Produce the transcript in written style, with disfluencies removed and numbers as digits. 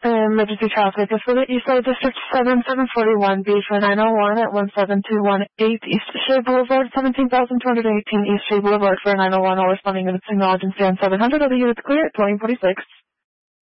Emergency traffic is for the Eastside District 7741B for 901 at 17218 East Shea Boulevard, 17,218 East Shea Boulevard for 901, all responding units acknowledged and stand 700, other units clear at 2046.